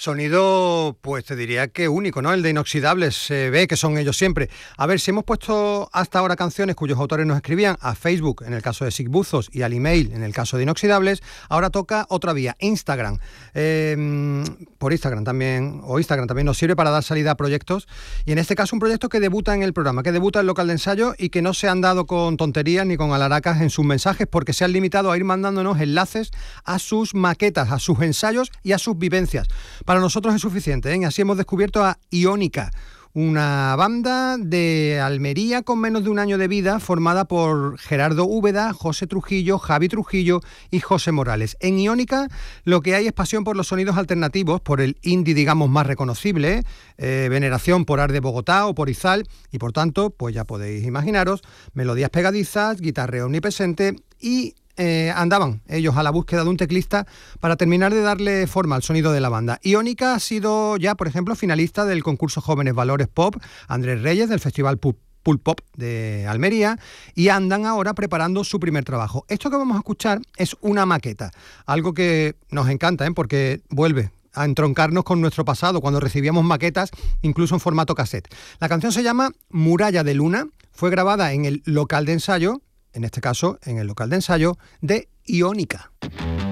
Sonido, pues te diría que único, ¿no? El de Inoxidables, se ve que son ellos siempre. A ver, si hemos puesto hasta ahora canciones cuyos autores nos escribían a Facebook, en el caso de Sig Buzos, y al email, en el caso de Inoxidables, ahora toca otra vía, Instagram. Por Instagram también nos sirve para dar salida a proyectos, y en este caso un proyecto que debuta en el programa, que debuta en Local de Ensayo y que no se han dado con tonterías ni con alaracas en sus mensajes, porque se han limitado a ir mandándonos enlaces a sus maquetas, a sus ensayos y a sus vivencias. Para nosotros es suficiente, ¿eh? Así hemos descubierto a Iónica, una banda de Almería con menos de un año de vida, formada por Gerardo Úbeda, José Trujillo, Javi Trujillo y José Morales. En Iónica lo que hay es pasión por los sonidos alternativos, por el indie, digamos, más reconocible, veneración por Art de Bogotá o por Izal, y por tanto, pues ya podéis imaginaros, melodías pegadizas, guitarreo omnipresente y andaban ellos a la búsqueda de un teclista para terminar de darle forma al sonido de la banda. Iónica ha sido ya, por ejemplo, finalista del concurso Jóvenes Valores Pop Andrés Reyes del Festival Pulp Pop de Almería, y andan ahora preparando su primer trabajo. Esto que vamos a escuchar es una maqueta, algo que nos encanta, porque vuelve a entroncarnos con nuestro pasado, cuando recibíamos maquetas incluso en formato cassette. La canción se llama Muralla de Luna, fue grabada en el local de ensayo, en este caso en el local de ensayo de Iónica.